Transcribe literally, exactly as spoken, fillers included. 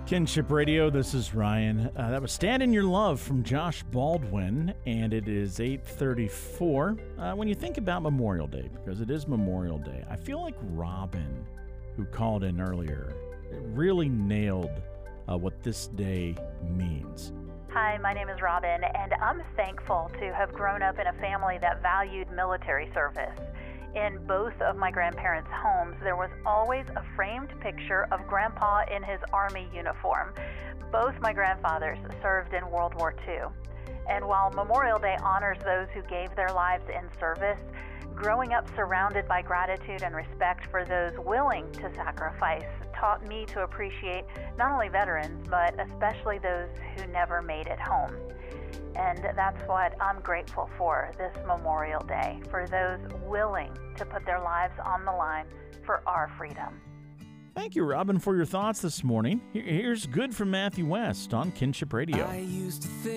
Kinship Radio, this is Ryan. Uh, that was Stand in Your Love from Josh Baldwin, and it is eight thirty-four. Uh, when you think about Memorial Day, because it is Memorial Day, I feel like Robin, who called in earlier, really nailed uh, what this day means. Hi, my name is Robin, and I'm thankful to have grown up in a family that valued military service. In both of my grandparents' homes, there was always a framed picture of Grandpa in his Army uniform. Both my grandfathers served in World War Two. And while Memorial Day honors those who gave their lives in service, growing up surrounded by gratitude and respect for those willing to sacrifice taught me to appreciate not only veterans, but especially those who never made it home. And that's what I'm grateful for this Memorial Day, for those willing to put their lives on the line for our freedom. Thank you, Robin, for your thoughts this morning. Here's Good from Matthew West on Kinship Radio. I used to think